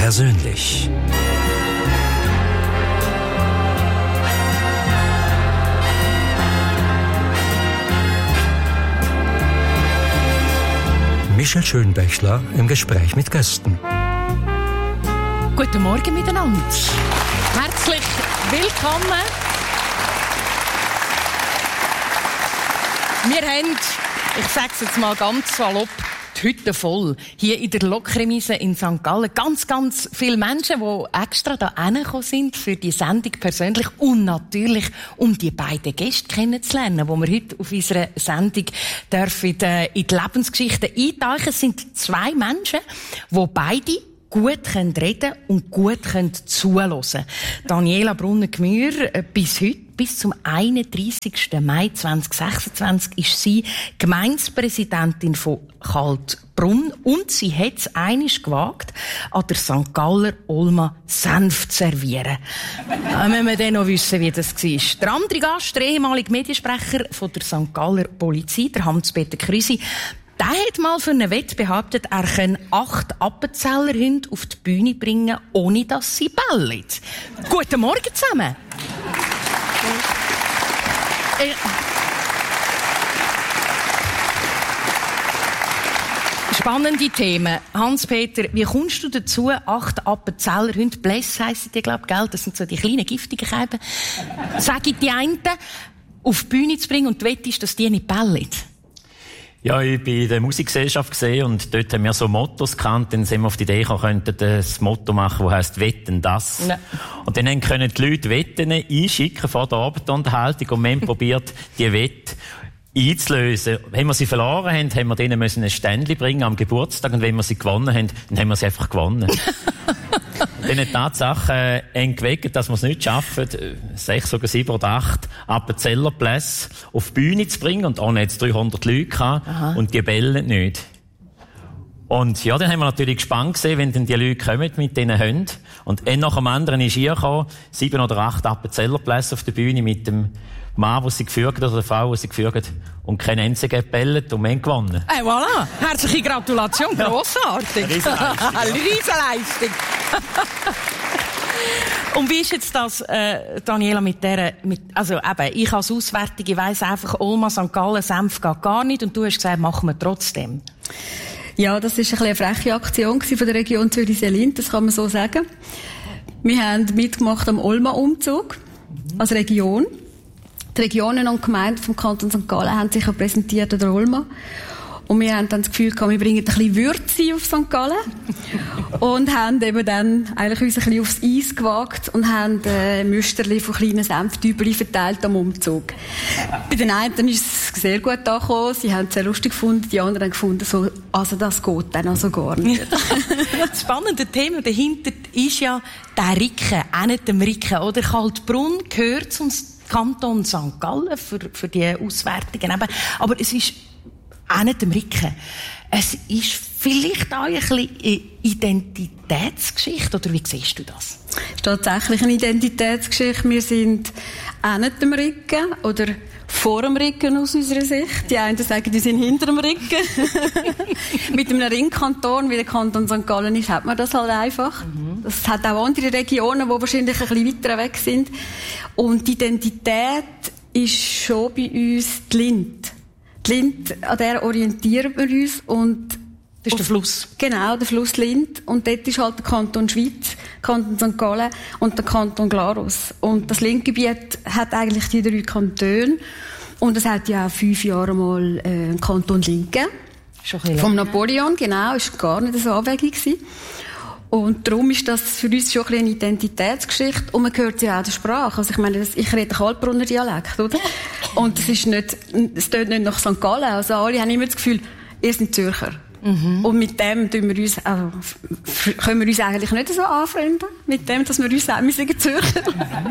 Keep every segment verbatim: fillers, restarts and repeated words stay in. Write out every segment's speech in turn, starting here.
persönlich. Michel Schönbächler im Gespräch mit Gästen. Guten Morgen miteinander. Herzlich willkommen. Wir haben, ich sage es jetzt mal ganz salopp, die Hütte voll. Hier in der Lokremise in Sankt Gallen. Ganz, ganz viele Menschen, die extra da hingekommen sind für die Sendung persönlich und natürlich, um die beiden Gäste kennenzulernen, die wir heute auf unserer Sendung dürfen in die Lebensgeschichte eintauchen. Es sind zwei Menschen, die beide gut können reden und gut können zuhören. Daniela Brunner-Gmür, bis heute, bis zum einunddreissigsten Mai zweitausendsechsundzwanzig, ist sie Gemeindepräsidentin von Kaltbrunn und sie hat es einmal gewagt, an der Sankt Galler Olma Senf zu servieren. Da müssen wir dann noch wissen, wie das war. Der andere Gast, der ehemalige Mediensprecher von der Sankt Galler Polizei, der Hans-Peter Krüsi, der hat mal für eine Wette behauptet, er könne acht Appenzellerhunde auf die Bühne bringen, ohne dass sie bellen. Guten Morgen zusammen. Äh, Spannende Themen. Hans-Peter, wie kommst du dazu, acht Appenzellerhunde, Bless heissen die, glaube ich, das sind so die kleinen giftigen Käben, sage ich die einen, auf die Bühne zu bringen und du wettest, dass die nicht bellen? Ja, ich bin in der Musikgesellschaft gesehen und dort haben wir so Mottos gekannt, dann sind wir auf die Idee gekommen, könnten das Motto machen, das heisst «Wetten das». Ja. Und dann können die Leute Wetten einschicken vor der Abendunterhaltung und wir haben probiert, die Wette einzulösen. Wenn wir sie verloren haben, haben wir denen müssen ein Ständchen bringen am Geburtstag und wenn wir sie gewonnen haben, dann haben wir sie einfach gewonnen. Dann hat die Tatsache äh, eng geweckt, dass wir es nicht schaffen, sechs oder sieben oder acht Appenzellerplätze auf die Bühne zu bringen. Und ohne jetzt dreihundert Leute gehabt. Aha. Und die bellen nicht. Und ja, dann haben wir natürlich gespannt gesehen, wenn dann die Leute kommen mit diesen Hunden. Und ein nach dem anderen ist hier gekommen, sieben oder acht Appenzellerplätze auf der Bühne mit dem Mann, der sie geführt hat, oder der Frau, die sie geführt hat, und kein einziger gebellt und wir haben gewonnen. Hey, voilà! Herzliche Gratulation, grossartig! Riesenleistung. Riesenleistung! Und wie ist jetzt das, äh, Daniela, mit der, mit, also eben, ich als Auswärtige weiss einfach, Olma, Sankt Gallen, Senf geht gar nicht, und du hast gesagt, machen wir trotzdem. Ja, das war eine freche Aktion von der Region Zürich-Selin, das kann man so sagen. Wir haben mitgemacht am Olma-Umzug, als Region. Die Regionen und Gemeinden vom Kanton Sankt Gallen haben sich präsentiert an der Olma. Und wir haben dann das Gefühl gehabt, wir bringen ein bisschen Würze auf Sankt Gallen. Und haben eben dann eigentlich uns ein bisschen aufs Eis gewagt und haben äh, Müsterli von kleinen Senftübeli verteilt am Umzug. Bei den einen ist es sehr gut angekommen, sie haben es sehr lustig gefunden, die anderen haben gefunden, so, also das geht dann also gar nicht. Das spannende Thema dahinter ist ja der Ricken, auch nicht dem Ricken, oder? Kaltbrunn gehört zum Kanton Sankt Gallen für, für die Auswertungen. Aber es ist auch nicht dem Ricken. Es ist vielleicht auch ein bisschen eine Identitätsgeschichte, oder wie siehst du das? Es ist tatsächlich eine Identitätsgeschichte. Wir sind auch nicht dem Ricken oder vor dem Ricken aus unserer Sicht. Die einen sagen, die sind hinter dem Ricken. Mit einem Ringkanton, wie der Kanton Sankt Gallen ist, hat man das halt einfach. Mhm. Das hat auch andere Regionen, die wahrscheinlich ein bisschen weiter weg sind. Und die Identität ist schon bei uns die Lind. Die Lind, an der orientieren wir uns. Und das ist der Fluss. Genau, der Fluss Lind. Und dort ist halt der Kanton Schweiz, Kanton Sankt Gallen und der Kanton Glarus. Und das Lindgebiet hat eigentlich die drei Kantone. Und es hat ja auch fünf Jahre mal äh, einen Kanton Lind gegeben. Vom Napoleon, genau. Ist gar nicht so abwegig gewesen. Und darum ist das für uns schon ein bisschen eine Identitätsgeschichte. Und man hört ja auch der Sprache. Also ich meine, ich rede Kaltbrunner Dialekt, oder? Und es ist nicht, es tönt nicht nach Sankt Gallen. Also alle haben immer das Gefühl, ihr seid Zürcher. Mhm. Und mit dem tun wir uns, also, können wir uns eigentlich nicht so anfreunden. Mit dem, dass wir uns sagen, wir sind Zürcher.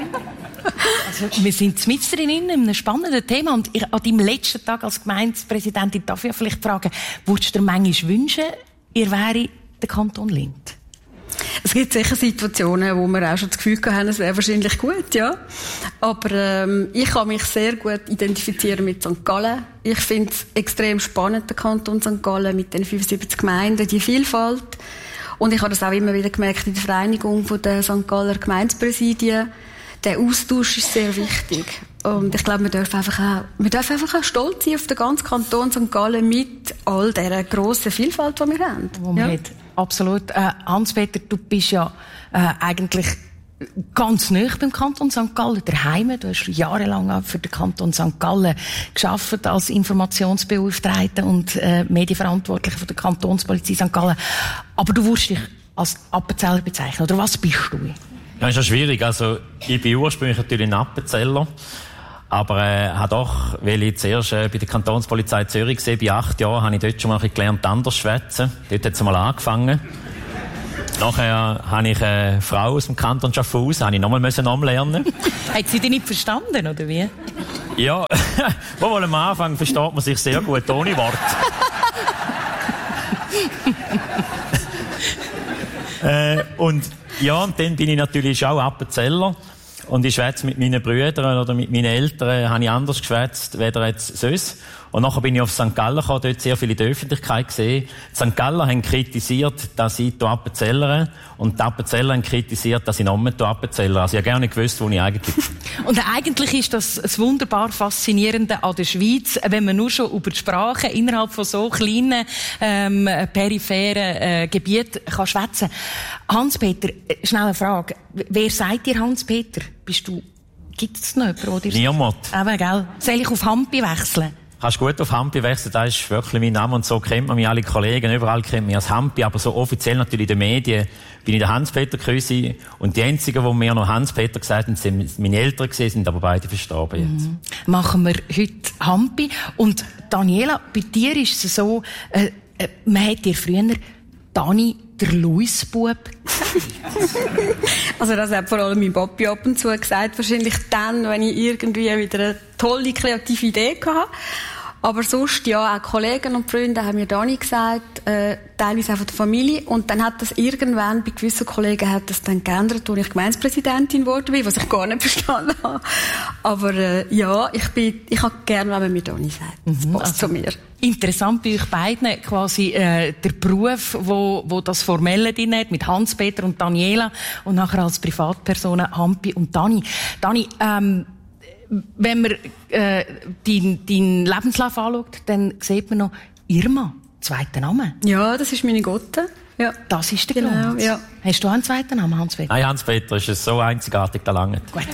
Also, wir sind mitten drin in einem spannenden Thema. Und ich, an deinem letzten Tag als Gemeindepräsidentin darf ich vielleicht fragen, würdest du dir manchmal wünschen, ihr wäre der Kanton Lind? Es gibt sicher Situationen, wo wir auch schon das Gefühl haben, es wäre wahrscheinlich gut, ja. Aber ähm, ich kann mich sehr gut identifizieren mit Sankt Gallen. Ich finde es extrem spannend, der Kanton Sankt Gallen mit den fünfundsiebzig Gemeinden, die Vielfalt. Und ich habe das auch immer wieder gemerkt in der Vereinigung von der Sankt Galler Gemeindepräsidien. Der Austausch ist sehr wichtig. Und ich glaube, wir dürfen einfach auch, wir dürfen einfach auch stolz sein auf den ganzen Kanton Sankt Gallen mit all dieser grossen Vielfalt, die wir haben. Wo ja. hat. Absolut. Äh, Hans-Peter, du bist ja äh, eigentlich ganz nahe beim Kanton Sankt Gallen, daheim. Du hast jahrelang für den Kanton Sankt Gallen gearbeitet als Informationsbeauftragter und äh, Medienverantwortlicher von der Kantonspolizei Sankt Gallen. Aber du wurdest dich als Appenzeller bezeichnen. Oder was bist du? Ja, ist ja schwierig. Also, ich bin ursprünglich natürlich ein Appenzeller. Aber, äh, habe doch, weil ich zuerst, äh, bei der Kantonspolizei Zürich war, bei acht Jahren, habe ich dort schon mal ein bisschen gelernt, anders schwätzen. Dort hat es mal angefangen. Nachher habe ich eine Frau aus dem Kanton Schaffhausen, habe ich nochmal umlernen. Hat sie dich nicht verstanden, oder wie? Ja, wohl am Anfang versteht man sich sehr gut, ohne Wort. äh, und, ja, und dann bin ich natürlich auch Appenzeller. Und ich schwätze mit meinen Brüdern oder mit meinen Eltern, habe ich anders geschwätzt, weder jetzt sonst. Und nachher bin ich auf Sankt Gallen gekommen, dort sehr viele in der Öffentlichkeit gesehen. Die Sankt Gallen haben kritisiert, dass ich hier Appenzellere, und die Appenzeller haben kritisiert, dass ich noch mehr hier Appenzellere. Also ich habe gar nicht gewusst, wo ich eigentlich bin. Und eigentlich ist das das wunderbar Faszinierende an der Schweiz, wenn man nur schon über die Sprache innerhalb von so kleinen, ähm, peripheren äh, Gebieten kann schwätzen. Hans-Peter, schnell eine Frage. Wer sagt dir Hans-Peter? Bist du, gibt es noch jemanden? Niemand. Eben, gell? Soll ich auf Hampi wechseln? Kannst gut auf Hampi wechseln, das ist wirklich mein Name, und so kennt man mich, alle Kollegen, überall kennt mich als Hampi, aber so offiziell natürlich in den Medien bin ich der Hans-Peter Krüsi, und die einzigen, die mir noch Hans-Peter gesagt haben, sind meine Eltern gewesen, sind aber beide verstorben jetzt. Mhm. Machen wir heute Hampi. Und Daniela, bei dir ist es so, äh, äh, man hat dir früher Dani der Luisbub Also das hat vor allem mein Papi ab und zu gesagt, wahrscheinlich dann, wenn ich irgendwie wieder eine tolle, kreative Idee hatte. Aber sonst, ja, auch Kollegen und Freunde haben mir Dani gesagt, äh, teilweise auch von der Familie. Und dann hat das irgendwann, bei gewissen Kollegen hat das dann geändert, als ich Gemeindepräsidentin geworden bin, was ich gar nicht verstanden habe. Aber äh, ja, ich bin, ich habe gerne, wenn man mir Dani sagt. Das mhm, passt also zu mir. Interessant bei euch beiden, quasi äh, der Beruf, wo, wo das Formelle drin hat, mit Hans-Peter und Daniela, und nachher als Privatpersonen Hampi und Dani. Dani, ähm, wenn man äh, deinen dein Lebenslauf anschaut, dann sieht man noch Irma, zweiter Name. Ja, das ist meine Gotte. Ja. Das ist der genau, Grund. Ja. Hast du einen zweiten Namen, Hans-Peter? Nein, Hans-Peter ist so einzigartig, da lange. Gut.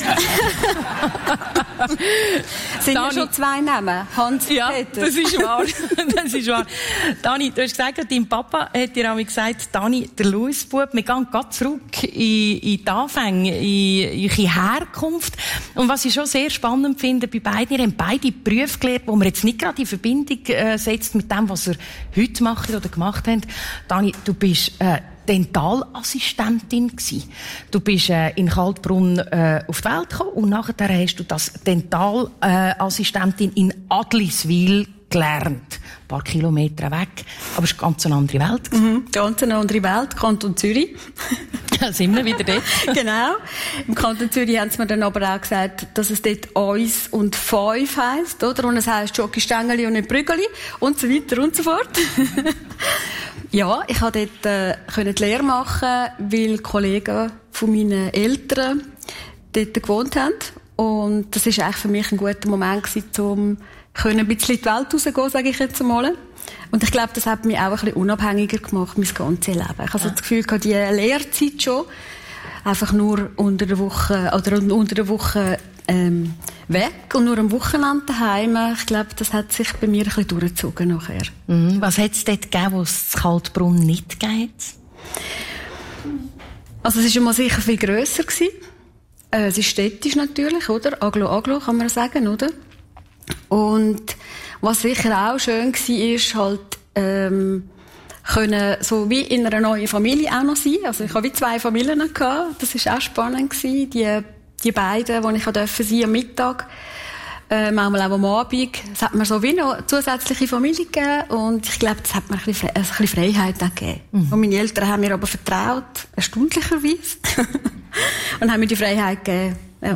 Sind Dani, ja schon zwei Namen? Hans-Peter. Ja, das ist wahr. Das ist wahr. Dani, du hast gesagt, dein Papa hat dir einmal gesagt, Dani, der Luisbub, wir gehen gerade zurück in, in die Anfänge, in, in die Herkunft. Und was ich schon sehr spannend finde bei beiden, ihr habt beide Berufe gelernt, wo man jetzt nicht gerade in Verbindung äh, setzt mit dem, was ihr heute macht oder gemacht habt. Dani, du bist äh, Dentalassistentin gsi. Du bist äh, in Kaltbrunn äh, auf die Welt gekommen und nachher hast du das Dentalassistentin in Adliswil gelernt. Ein paar Kilometer weg. Aber es ist eine ganz andere Welt. Mhm, ganz eine andere Welt. Kanton Zürich. Da sind wir wieder dort. Genau. Im Kanton Zürich haben sie mir dann aber auch gesagt, dass es dort «Eins» und «Fünf» heisst, oder? Und es heisst «Schokistängeli» und nicht «Brügeli» und so weiter und so fort. Ja, ich konnte dort äh, die Lehre machen, weil Kollegen von meinen Eltern dort gewohnt haben. Und das war eigentlich für mich ein guter Moment gewesen, um ein bisschen in die Welt rauszugehen, sage ich jetzt einmal. Und ich glaube, das hat mich auch ein bisschen unabhängiger gemacht, mein ganzes Leben. Ich habe so das Gefühl, die Lehrzeit schon, einfach nur unter der Woche, oder unter der Woche, ähm, weg und nur am Wochenende daheim. Ich glaube, das hat sich bei mir ein bisschen durchgezogen nachher. Mhm. Was hat es dort gegeben, was es in Kaltbrunn nicht gegeben hat? Also es war schon mal sicher viel grösser gewesen. Äh, es ist städtisch natürlich, oder? Aglo-Aglo kann man sagen, oder? Und was sicher auch schön war, ist halt, ähm, können so wie in einer neuen Familie auch noch sein. Also ich hatte wie zwei Familien gehabt. Das war auch spannend gewesen. Die, die beiden, die ich durfte sein am Mittag, äh, manchmal auch am Abend. Es hat mir so wie noch zusätzliche Familie gegeben. Und ich glaube, das hat mir ein bisschen, ein bisschen Freiheit auch gegeben. Mhm. Und meine Eltern haben mir aber vertraut, erstaunlicherweise. Und haben mir die Freiheit gegeben. Ja.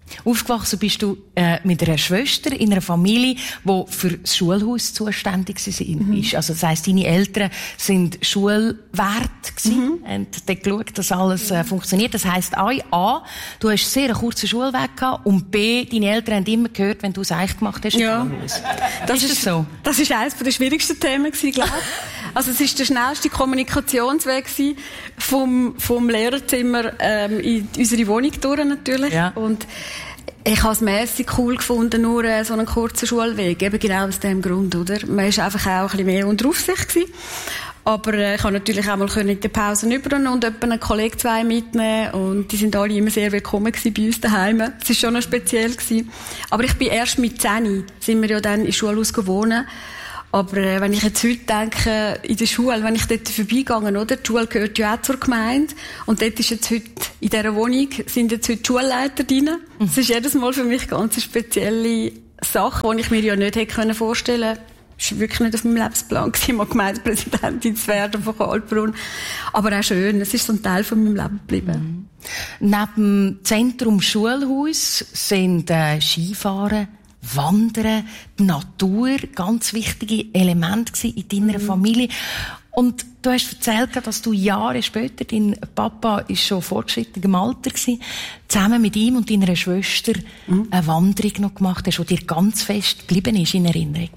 Aufgewachsen bist du äh, mit einer Schwester in einer Familie, die für das Schulhaus zuständig war. Mhm. Also das heisst, deine Eltern sind Schulwert gewesen, mhm. haben dort geschaut, dass alles äh, funktioniert. Das heisst, A, du hast sehr einen kurzen Schulweg gehabt und B, deine Eltern haben immer gehört, wenn du es echt gemacht hast. Ja, das ist, ist so. Das ist eines der schwierigsten Themen gewesen, glaube ich. Also es ist der schnellste Kommunikationsweg gewesen, vom, vom Lehrerzimmer ähm, in unsere Wohnung durch natürlich. Ja. Und ich habe es mässig cool gefunden, nur äh, so einen kurzen Schulweg. Eben genau aus dem Grund, oder? Man war einfach auch ein bisschen mehr unter Aufsicht gewesen. Aber äh, ich konnte natürlich auch mal in der Pause rüber und etwa einen Kollegen zwei mitnehmen. Und die sind alle immer sehr willkommen gewesen bei uns daheim. Es war schon noch speziell gewesen. Aber ich bin erst mit zehn, sind wir ja dann in Schulhaus gewohnt. Aber äh, wenn ich jetzt heute denke, in der Schule, wenn ich dort vorbeigegangen, oder? Die Schule gehört ja auch zur Gemeinde. Und dort ist jetzt heute, in dieser Wohnung, sind jetzt heute Schulleiter drin. Mhm. Das ist jedes Mal für mich ganz eine spezielle Sache, die ich mir ja nicht hätte vorstellen können. Das war wirklich nicht auf meinem Lebensplan, mal Gemeindepräsidentin zu werden von Kaltbrunn. Aber auch schön, es ist so ein Teil von meinem Leben geblieben. Mhm. Neben dem Zentrum Schulhaus sind äh, Skifahren, Wandern, die Natur, ganz wichtige Elemente in deiner mhm. Familie. Und du hast erzählt, dass du Jahre später, dein Papa ist schon fortgeschrittenem Alter gewesen, zusammen mit ihm und deiner Schwester mhm. eine Wanderung noch gemacht hast, die dir ganz fest geblieben ist in Erinnerung.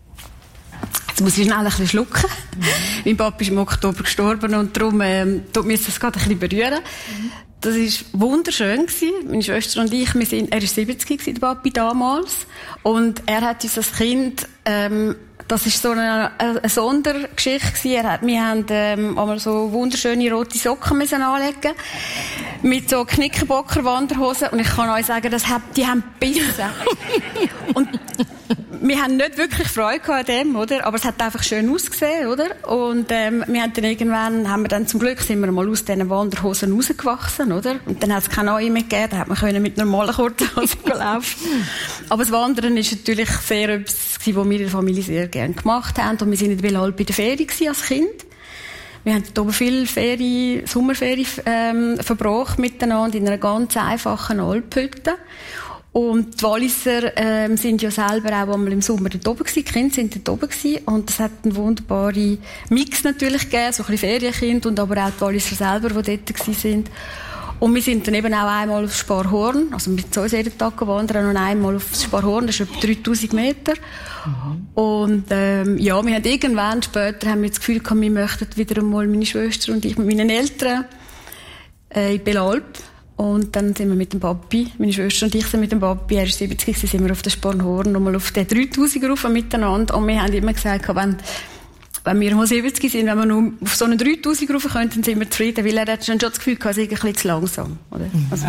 Jetzt muss ich schnell ein bisschen schlucken. Mhm. Mein Papa ist im Oktober gestorben und darum ähm, tut mir das gerade ein bisschen berühren. Mhm. Das war wunderschön gewesen. Meine Schwester und ich, wir sind, er war siebzig gewesen, der Papi damals. Und er hat uns als Kind, ähm, das ist so eine, eine Sondergeschichte gewesen. Er hat, wir haben, ähm, einmal so wunderschöne rote Socken müssen anlegen. Mit so Knickerbocker-Wanderhosen. Und ich kann euch sagen, das hat, die haben gebissen. Und wir haben nicht wirklich Freude an dem, oder? Aber es hat einfach schön ausgesehen, oder? Und, ähm, wir haben dann irgendwann, haben wir dann zum Glück, sind wir mal aus diesen Wanderhosen rausgewachsen, oder? Und dann hat es keine neue mehr gegeben, da hat man können mit normalen Kurzhosen laufen. Aber das Wandern ist natürlich sehr etwas, was wir in der Familie sehr gerne gemacht haben. Und wir sind in Belalp bei der Ferien als Kind. Wir haben hier oben viele Ferien, Sommerferien, ähm, verbracht miteinander in einer ganz einfachen Alphütte. Und die Walliser ähm, sind ja selber auch einmal im Sommer dort oben gewesen. Die Kinder sind dort oben gewesen. Und es hat einen wunderbaren Mix natürlich gegeben, so ein bisschen Ferienkind und aber auch die Walliser selber, die dort gewesen sind. Und wir sind dann eben auch einmal aufs Sparhorn, also mit so jeden Tag gewandert und einmal aufs Sparhorn, das ist etwa dreitausend Meter. Mhm. Und ähm, ja, wir haben irgendwann später haben wir das Gefühl gehabt, wir möchten wieder einmal, meine Schwester und ich mit meinen Eltern äh, in Belalp. Und dann sind wir mit dem Papi, meine Schwester und ich sind mit dem Papi, er ist siebzig, sind wir auf der Sparhorn nochmal auf den dreitausend rauf miteinander. Und wir haben immer gesagt, wenn, wenn wir mal siebzig sind, wenn wir nur auf so einen dreitausend rauf können, dann sind wir zufrieden, weil er hat schon das Gefühl gehabt, es ist ein bisschen zu langsam, oder? Also.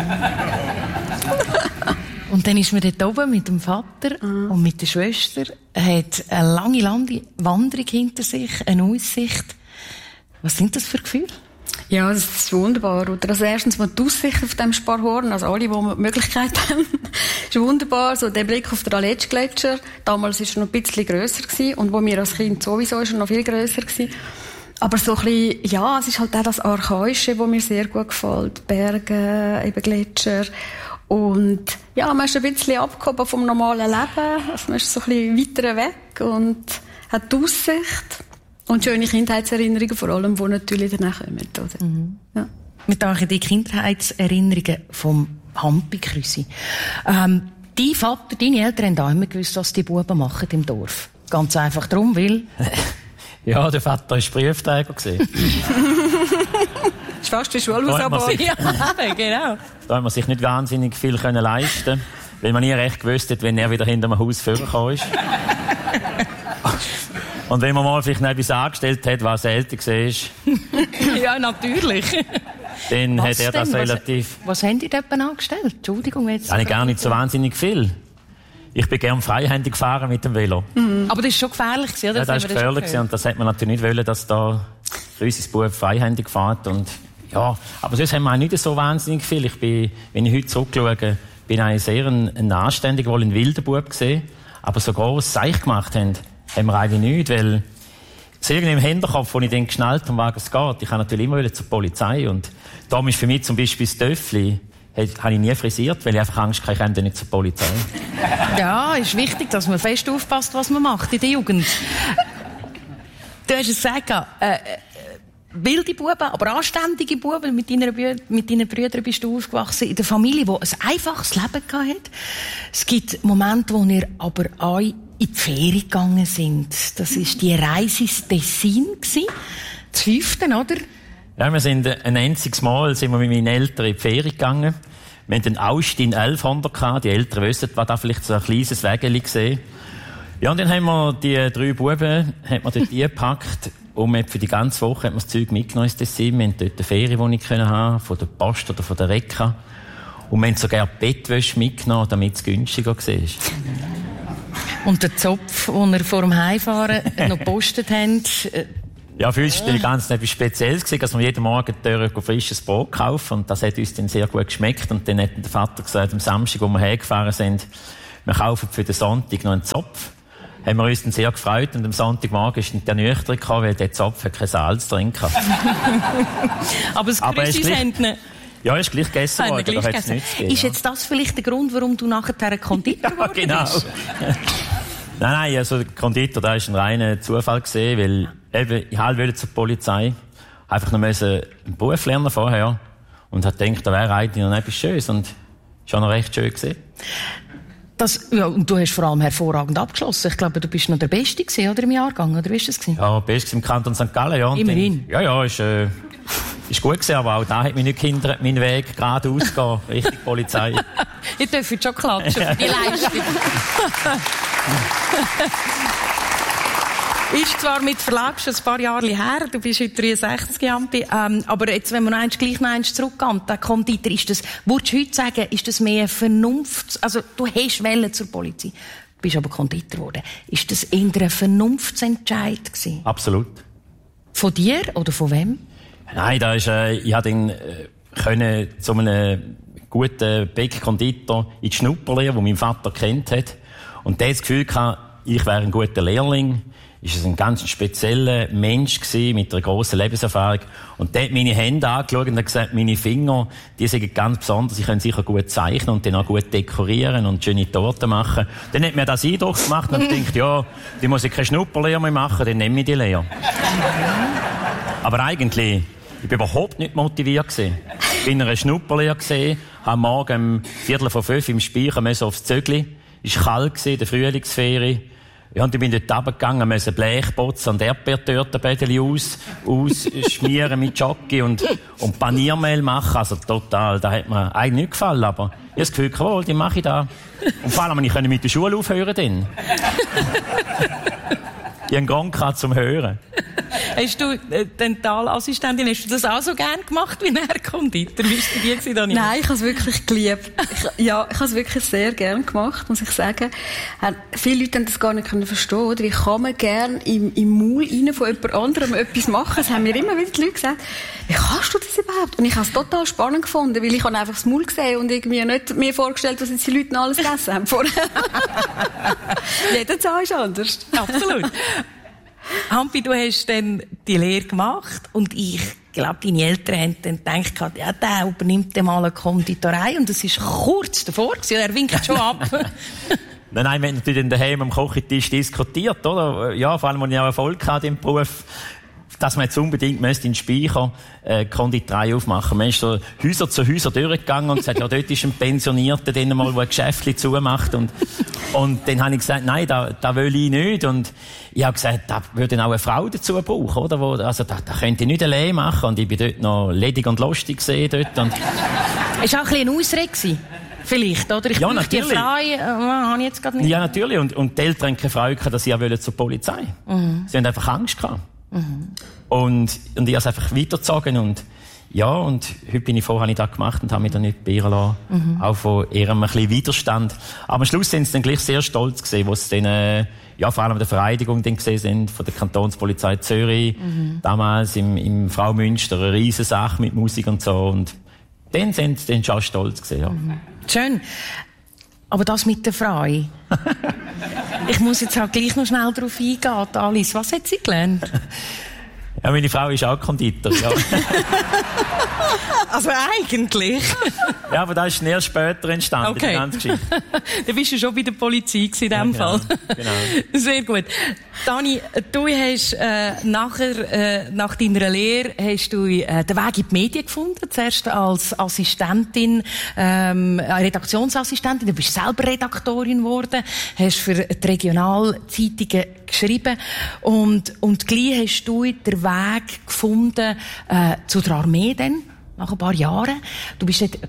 Und dann ist man dort oben mit dem Vater mhm. und mit der Schwester, hat eine lange, lange Wanderung hinter sich, eine Aussicht. Was sind das für Gefühle? Ja, das ist wunderbar. Oder? Also erstens mal die Aussicht auf dem Sparhorn, also alle, die die Möglichkeit haben, ist wunderbar. So der Blick auf den Aletsch-Gletscher. Damals war er noch ein bisschen grösser gewesen. Und wo wir als Kind sowieso ist er noch viel grösser gewesen. Aber so ein bisschen, ja, es ist halt auch das Archaische, das mir sehr gut gefällt. Berge, eben Gletscher. Und ja, man ist ein bisschen abgehoben vom normalen Leben. Also man ist so ein bisschen weiter weg und hat die Aussicht. Und schöne Kindheitserinnerungen, vor allem, die natürlich danach kommen. Oder? Mhm. Ja. Wir denken die Kindheitserinnerungen vom Hampi-Krüsi. Ähm, dein Vater, deine Eltern haben auch immer gewusst, was die Buben machen im Dorf. Ganz einfach darum, weil... Ja, der Vater war Prüfträger. Das ist fast wie Schulhausarbeit. Ja, genau. Da hat man sich nicht wahnsinnig viel leisten können, weil man nie recht gewusst hat, wenn er wieder hinter dem Haus vorgekommen ist. Und wenn man mal vielleicht noch etwas angestellt hat, was älter war. Ja, natürlich. Dann was hat er das denn? relativ... Was, was haben die dort angestellt? Entschuldigung, jetzt... Eigentlich gar nicht so wahnsinnig viel. Ich bin gerne freihändig gefahren mit dem Velo. Mhm. Aber das war schon gefährlich, oder? Ja, das war gefährlich und das hat man natürlich nicht wollen, dass da unser Bub freihändig fährt. Und ja, aber sonst haben wir auch nicht so wahnsinnig viel. Ich bin, wenn ich heute zurückschaue, bin ich sehr ein, ein anständiger, wohl ein wilder Bub gesehen. Aber so gross Seich gemacht haben, haben wir eigentlich nicht, weil es irgendwie im Hinterkopf, als ich dann geschnallt habe, um was es geht, ich habe natürlich immer zur Polizei und da ist für mich zum Beispiel das Töffli habe ich nie frisiert, weil ich einfach Angst hatte, ich komme nicht zur Polizei. Ja, ist wichtig, dass man fest aufpasst, was man macht in der Jugend. Du hast es gesagt, äh, wilde Buben, aber anständige Buben. Mit deinen, Brü- mit deinen Brüdern bist du aufgewachsen in der Familie, die ein einfaches Leben hatte. Es gibt Momente, wo ihr aber auch in die Ferien gegangen sind. Das war die Reise ins Tessin, das fünfte, oder? Ja, wir sind ein einziges Mal sind wir mit meinen Eltern in die Ferien gegangen. Wir hatten einen Austin elfhundert gehabt. Die Eltern wissen, was da vielleicht so ein kleines Wägeli gesehen. Ja, und dann haben wir die drei Buben, hat man dort gepackt. Und für die ganze Woche hat man das Zeug mitgenommen ins Tessin. Wir haben dort eine Ferienwohnung haben, von der Post oder von der Reka. Und wir haben sogar Bettwäsche mitgenommen, damit es günstiger war. Und der Zopf, den ihr vor dem Heimfahren noch gepostet habt. Ja, für uns war das Ganze etwas Spezielles, dass wir jeden Morgen frisches Brot kaufen. Und das hat uns dann sehr gut geschmeckt. Und dann hat der Vater gesagt, am Samstag, wo wir hergefahren sind, wir kaufen für den Sonntag noch einen Zopf. Haben wir uns dann sehr gefreut. Und am Sonntagmorgen ist dann der Nüchtern gekommen, weil der Zopf hat kein Salz drin hatte. Aber das Grüßis haben nicht. Ja, ist gleich gegessen worden. Gleich da gegessen. Nichts gegeben, ist jetzt das vielleicht der Grund, warum du nachher ein Konditor geworden bist? Ja, genau. Nein, nein, also der Konditor, da war ein reiner Zufall gewesen, weil eben, ich wollte zur Polizei, einfach noch einen Beruf lernen vorher und hat gedacht, da wäre eigentlich noch etwas Schönes und ist auch noch recht schön gewesen. Das, ja, und du hast vor allem hervorragend abgeschlossen. Ich glaube, du bist noch der Beste gewesen, oder, im Jahrgang, oder wie ist das gewesen? Ja, Beste im Kanton Sankt Gallen, ja. Und immerhin. Dann, ja, ja, ist, äh, ist gut gewesen, aber auch da hat mich nicht gehindert, meinen Weg geradeaus gehen, Richtung Polizei. Ich darf jetzt schon klatschen für die Leistung. Ist zwar mit Verlag schon ein paar Jahre her, du bist heute dreiundsechzig, Jampi, ähm, aber jetzt, wenn wir noch eins, gleich noch eins zurückgehen, der Konditor, ist das, würdest du heute sagen, ist das mehr Vernunft, also du hast Welle zur Polizei, bist aber Konditor geworden, ist das eher ein Vernunftsentscheid gewesen? Absolut. Von dir oder von wem? Nein, da ist, äh, ich hatte ihn, äh, können zu einem guten Bäck-Konditor in die Schnupperlehre, die mein Vater kennt hat, und der hat das Gefühl gehabt, ich wäre ein guter Lehrling. Ist es ein ganz spezieller Mensch gewesen, mit einer grossen Lebenserfahrung. Und der hat meine Hände angeschaut und hat gesagt, meine Finger, die sind ganz besonders, ich kann sicher gut zeichnen und dann auch gut dekorieren und schöne Torten machen. Dann hat mir das Eindruck gemacht und ich dachte, ja, die muss ich keine Schnupperlehre mehr machen, dann nehme ich die Lehre. Aber eigentlich, ich war überhaupt nicht motiviert gewesen. Ich bin in einer Schnupperlehre gewesen, habe morgen um Viertel vor fünf im Speicher müssen aufs Zögli. Es war kalt gewesen, der Frühlingsferie. Ja, und ich bin dort runtergegangen, musste Blechbotzen und Erdbeertörtenbädeli aus, ausschmieren mit Jockey und, und Paniermehl machen. Also total, da hat mir eigentlich nicht gefallen, aber ich habe das Gefühl, cool, die mache ich da. Und vor allem, ich konnte mit der Schule aufhören dann. Ich habe einen Grund gehabt zum Hören. Hast du äh, Dentalassistentin, hast du das auch so gerne gemacht wie ein Konditor? Wie war die gewesen, Daniel? Nein, ich habe es wirklich geliebt. Ich, ja, ich habe es wirklich sehr gerne gemacht, muss ich sagen. Äh, viele Leute haben das gar nicht verstehen, oder? Wie kann man gerne im, im Maul rein von jemand anderem etwas machen? Das haben mir immer wieder die Leute gesagt. Wie kannst du das überhaupt? Und ich habe es total spannend gefunden, weil ich habe einfach das Maul gesehen und irgendwie nicht mir vorgestellt, was jetzt die Leute noch alles gegessen haben vorher. Jeder Zahn ist anders. Absolut. Hampi, du hast dann die Lehre gemacht und ich glaube, deine Eltern haben dann gedacht, ja, der übernimmt dann mal eine Konditorei und das ist kurz davor gewesen, er winkt schon ab. Nein, nein, wir haben natürlich daheim am Kochentisch diskutiert, oder? Ja, vor allem, als ich auch Erfolg hatte im Beruf, dass man jetzt unbedingt in den Speicher äh, Konditorei aufmachen. Man ist so Häuser zu Häuser durchgegangen und gesagt, ja, dort ist ein Pensionierter, der mal, der ein Geschäftchen zumacht. Und, und dann habe ich gesagt, nein, da, da will ich nicht. Und ich habe gesagt, da würde auch eine Frau dazu brauchen, oder? Wo, also, da, da könnte ich nicht allein machen. Und ich bin dort noch ledig und lustig gesehen dort. Und ist auch ein bisschen eine Ausrede, vielleicht, oder? Ich ja, möchte die Frei, äh, habe ich jetzt gerade nicht. Ja, natürlich. Und, und die Eltern haben keine Freude gehabt, dass sie auch zur Polizei wollen. Mhm. Sie haben einfach Angst gehabt. Mhm. Und, und ich habe es einfach weitergezogen und, ja, und heute bin ich froh, habe ich das gemacht und habe mich da nicht beirren lassen. Mhm. Auch von eher ein bisschen Widerstand. Aber am Schluss sind sie dann gleich sehr stolz gewesen, wo sie dann, äh, ja, vor allem der Vereidigung dann gesehen sind, von der Kantonspolizei Zürich, mhm. damals im, im Frau Münster, eine riesen Sache mit Musik und so, und dann sind sie dann schon stolz gewesen, ja. Mhm. Schön. Aber das mit der Frau. Ich muss jetzt halt gleich noch schnell darauf eingehen. Alice, was hat sie gelernt? Ja, meine Frau ist auch Konditor, ja. Also eigentlich. Ja, aber das ist näher später entstanden, okay. die ganze Geschichte. Da bist du schon bei der Polizei in diesem ja, genau. Fall. Genau. Sehr gut. Dani, du hast äh, nachher, äh, nach deiner Lehre, hast du äh, den Weg in die Medien gefunden. Zuerst als Assistentin, ähm, Redaktionsassistentin. Du bist selber Redaktorin geworden, hast für die Regionalzeitungen geschrieben und, und gleich hast du den Weg gefunden äh, zu der Armee dann, nach ein paar Jahren. Du bist dort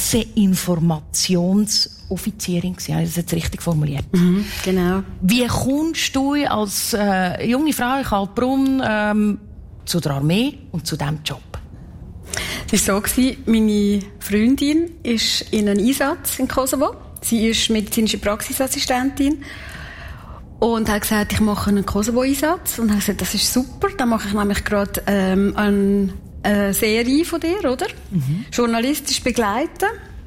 Presseinformationsoffizierin gewesen, habe ich das jetzt richtig formuliert? Mhm, genau. Wie kommst du als äh, junge Frau in Kaltbrunn ähm, zu der Armee und zu diesem Job? Es war so, meine Freundin ist in einem Einsatz in Kosovo. Sie ist medizinische Praxisassistentin und hat gesagt, ich mache einen Kosovo-Einsatz. Und hat gesagt, das ist super, dann mache ich nämlich gerade ähm, eine, eine Serie von dir, oder? Mhm. Journalistisch begleiten.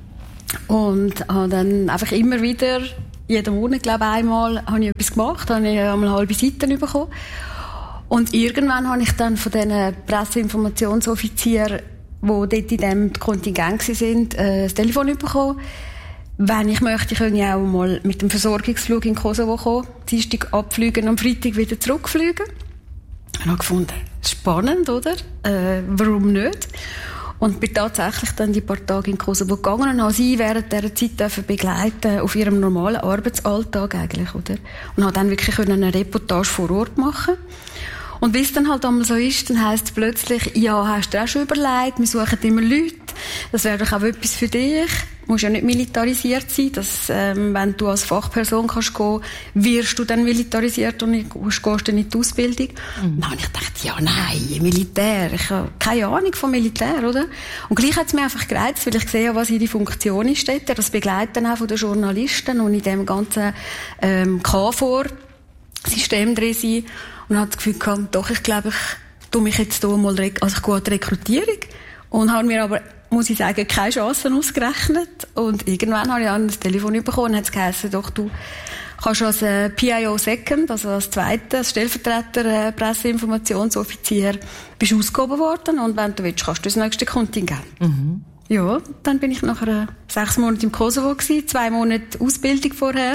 Und habe dann einfach immer wieder, jeden Monat, glaube ich, einmal, habe ich etwas gemacht, habe ich einmal halbe Seiten bekommen. Und irgendwann habe ich dann von diesen Presseinformationsoffizieren, die dort in diesem Kontingent waren, äh, das Telefon bekommen. Wenn ich möchte, könnte ich auch mal mit dem Versorgungsflug in Kosovo kommen, Dienstag abfliegen und am Freitag wieder zurückfliegen. Ich habe gefunden, spannend, oder? Äh, warum nicht? Und bin tatsächlich dann die paar Tage in Kosovo gegangen und habe sie während dieser Zeit begleiten auf ihrem normalen Arbeitsalltag eigentlich, oder? Und habe dann wirklich eine Reportage vor Ort machen. Und wie es dann halt einmal so ist, dann heisst es plötzlich, ja, hast du auch schon überlegt, wir suchen immer Leute, das wäre doch auch etwas für dich. Du musst ja nicht militarisiert sein, dass, ähm, wenn du als Fachperson kannst gehen, wirst du dann militarisiert und gehst dann in die Ausbildung. Mhm. Dann habe ich gedacht, ja, nein, Militär, ich habe keine Ahnung vom Militär, oder? Und gleich hat es mir einfach gereizt, weil ich sehe, was ihre Funktion ist dort, das Begleiten auch von den Journalisten und in dem ganzen ähm, K V O R-System drin sein. Und habe das Gefühl gehabt, doch, ich glaube, ich tue mich jetzt hier mal, also ich gehe an die Rekrutierung und habe mir aber, muss ich sagen, keine Chancen ausgerechnet. Und irgendwann habe ich dann das Telefon bekommen und hat es geheißen, doch, du kannst als äh, P I O Second, also als zweiter, als Stellvertreter äh, Presseinformationsoffizier, bist ausgehoben worden und wenn du willst, kannst du das nächste Kontingent. Mhm. Ja, dann bin ich nachher äh, sechs Monate im Kosovo gewesen, zwei Monate Ausbildung vorher.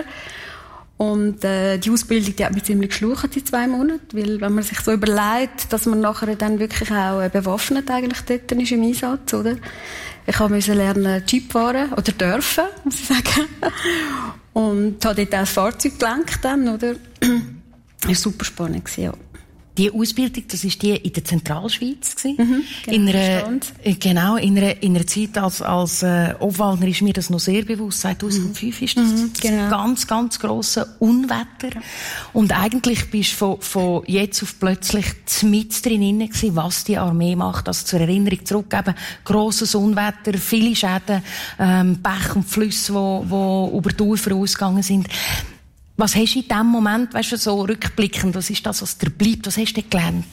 Und äh, die Ausbildung, die hat mich ziemlich geschlucht, die zwei Monate, weil wenn man sich so überlegt, dass man nachher dann wirklich auch äh, bewaffnet eigentlich dort ist im Einsatz, oder? Ich musste lernen Jeep fahren, oder dürfen, muss ich sagen. Und habe dort auch das Fahrzeug gelenkt dann, oder? Das war super spannend, ja. Die Ausbildung, das war die in der Zentralschweiz gewesen. Mhm, genau, in einer, genau, in einer, in einer Zeit als, als äh, Obwaldner ist mir das noch sehr bewusst. zweitausendfünf mhm. ist das, mhm, genau. ganz, ganz grosse Unwetter. Und eigentlich bist du von, von jetzt auf plötzlich mit drin gewesen, was die Armee macht. Also zur Erinnerung zurückgeben, grosses Unwetter, viele Schäden, ähm, Bach und Flüsse, wo, wo über die Ufer ausgegangen sind. Was hast du in diesem Moment, weißt du, so rückblickend, was ist das, was dir bleibt? Was hast du gelernt?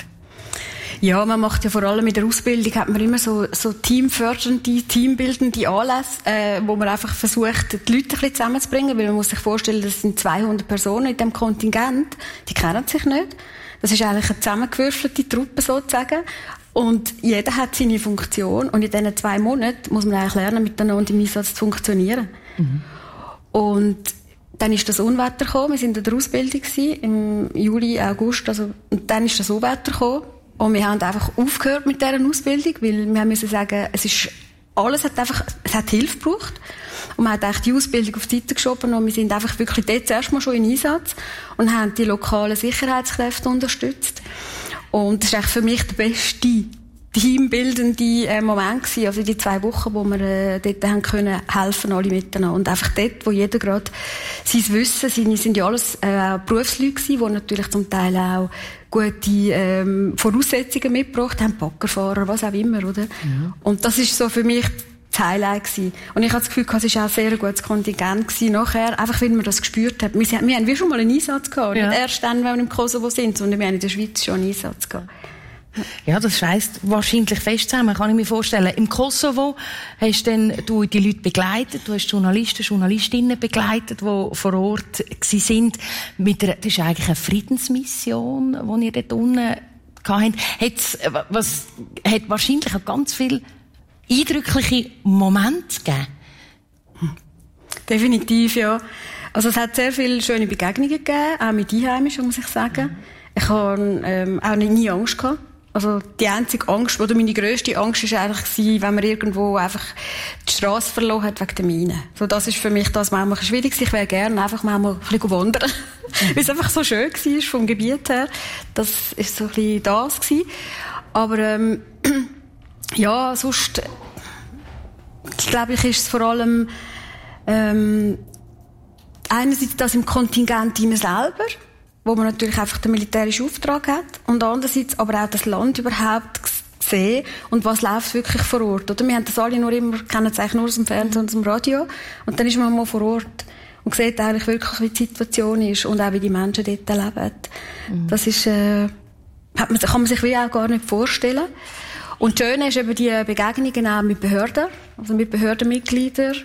Ja, man macht ja vor allem in der Ausbildung, hat man immer so, so teamfördernde, teambildende Anlässe, äh, wo man einfach versucht, die Leute ein bisschen zusammenzubringen, weil man muss sich vorstellen, das sind zweihundert Personen in diesem Kontingent, die kennen sich nicht. Das ist eigentlich eine zusammengewürfelte Truppe sozusagen. Und jeder hat seine Funktion und in diesen zwei Monaten muss man eigentlich lernen, miteinander im Einsatz zu funktionieren. Mhm. Und dann ist das Unwetter gekommen. Wir waren in der Ausbildung im Juli, August. Also, und dann ist das Unwetter gekommen. Und wir haben einfach aufgehört mit dieser Ausbildung, weil wir müssen sagen, es ist, alles hat einfach, es hat Hilfe gebraucht. Und man hat eigentlich die Ausbildung auf die Seite geschoben und wir sind einfach wirklich dort zuerst mal schon in Einsatz und haben die lokalen Sicherheitskräfte unterstützt. Und das ist eigentlich für mich der beste teambildende äh, Moment gewesen, also die zwei Wochen, wo wir äh, dort haben können helfen, alle miteinander. Und einfach dort, wo jeder gerade sein Wissen, seine, sind ja alles äh, Berufsleute gewesen, die natürlich zum Teil auch gute ähm, Voraussetzungen mitgebracht haben, Baggerfahrer, was auch immer, oder? Mhm. Und das ist so für mich das Highlight gewesen. Und ich habe das Gefühl, es war auch ein sehr gutes Kontingent gewesen nachher, einfach weil man das gespürt hat. Wir, wir haben wie schon mal einen Einsatz gehabt, ja. Nicht erst dann, wenn wir im Kosovo sind, sondern wir haben in der Schweiz schon einen Einsatz gehabt. Ja, das scheisst wahrscheinlich fest zusammen, kann ich mir vorstellen. Im Kosovo hast denn du die Leute begleitet, du hast Journalisten, Journalistinnen begleitet, die vor Ort gsi sind. Mit der, das ist eigentlich eine Friedensmission, die ihr dort unten gehabt habt. Hat's, was, hat wahrscheinlich auch ganz viel eindrückliche Momente gegeben? Definitiv, ja. Also es hat sehr viele schöne Begegnungen gegeben, auch mit Einheimischen, muss ich sagen. Ich habe ähm, auch nie Angst gehabt. Also die einzige Angst, oder meine grösste Angst war eigentlich, wenn man irgendwo einfach die Strasse verloren hat wegen der Minen. So, das ist für mich das manchmal schwierig. Ich wäre gerne einfach manchmal ein bisschen wandern, weil es einfach so schön war vom Gebiet her. Das war so ein bisschen das gewesen. Aber ähm, ja, sonst glaube ich, ist es vor allem ähm, einerseits das im Kontingent immer selber, wo man natürlich einfach den militärischen Auftrag hat, und andererseits aber auch das Land überhaupt sehen und was läuft wirklich vor Ort. Oder? Wir haben das alle nur immer, kennen es eigentlich nur aus dem Fernsehen und aus dem Radio, und dann ist man mal vor Ort und sieht eigentlich wirklich, wie die Situation ist und auch wie die Menschen dort leben. Mhm. Das ist, äh, hat man, kann man sich wie auch gar nicht vorstellen. Und das Schöne ist eben die Begegnungen auch mit Behörden, also mit Behördenmitgliedern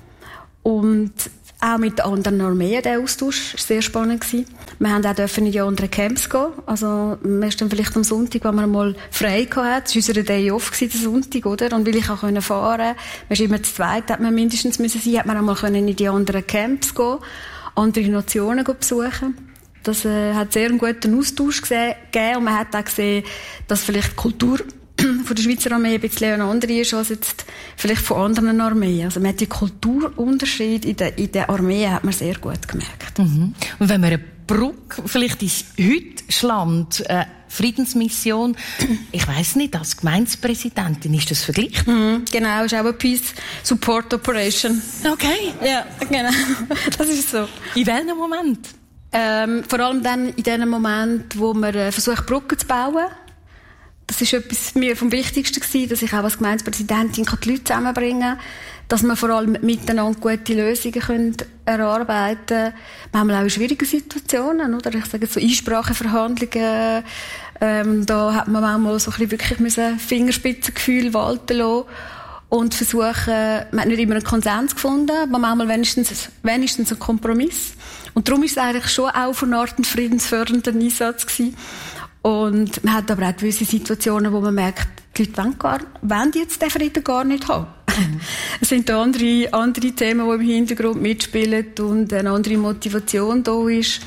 und auch mit den anderen Armeen. Der Austausch war sehr spannend gewesen. Wir haben auch in die anderen Camps gehen. Also, wir sind dann vielleicht am Sonntag, wenn man mal frei hatte. Das war unser Day Off gewesen, der Sonntag, oder? Und weil ich auch fahren konnte, man ist immer zu zweit, hat man mindestens müssen sein, hat man auch mal in die anderen Camps gehen, andere Nationen besuchen. Das äh, hat sehr einen guten Austausch gegeben, und man hat auch gesehen, dass vielleicht die Kultur von der Schweizer Armee ein bisschen eine andere ist als jetzt vielleicht von anderen Armeen. Also man hat die Kulturunterschied in der, in der Armee hat man sehr gut gemerkt. Mhm. Und wenn man eine Brücke vielleicht ins Hütschland, äh, Friedensmission, ich weiss nicht, als Gemeindepräsidentin, ist das vergleichbar? Mhm, genau, ist auch eine Peace Support Operation. Okay. Ja, genau. Das ist so. In welchem Moment? Ähm, vor allem dann in dem Moment, wo man äh, versucht, Brücken zu bauen. Das ist etwas mir vom Wichtigsten gewesen, dass ich auch als Gemeindepräsidentin die Leute zusammenbringen kann, dass wir vor allem miteinander gute Lösungen können erarbeiten können. Manchmal auch in schwierigen Situationen, oder? Ich sage so Einspracheverhandlungen, ähm, da hat man manchmal so ein bisschen wirklich müssen Fingerspitzengefühl walten lassen und versuchen, man hat nicht immer einen Konsens gefunden, aber manchmal wenigstens, wenigstens einen Kompromiss. Und darum ist es eigentlich schon auch von einer Art ein friedensfördernder Einsatz gewesen. Und man hat aber auch gewisse Situationen, wo man merkt, die Leute wollen, gar, wollen jetzt den Frieden gar nicht haben. Mhm. Es sind da andere, andere Themen, die im Hintergrund mitspielen und eine andere Motivation da ist.